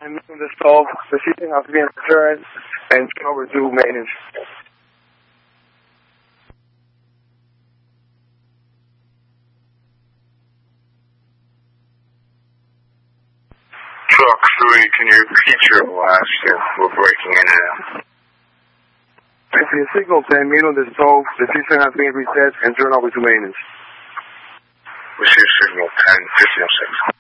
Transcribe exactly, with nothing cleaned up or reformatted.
And the stove, the system has been returned and turned over to maintenance. Truck three, can you repeat your last year? We're breaking in and out. I see a signal ten minutes on the stove, the system has been reset and turned over to maintenance. Receive signal ten, fifteen oh six.